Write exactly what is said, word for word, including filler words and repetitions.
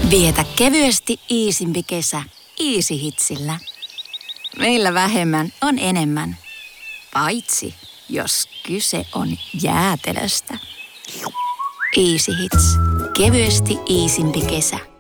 Vietä kevyesti iisimpi kesä Easy Hitsillä. Meillä vähemmän on enemmän. Paitsi jos kyse on jäätelöstä. Easy Hits. Kevyesti iisimpi kesä.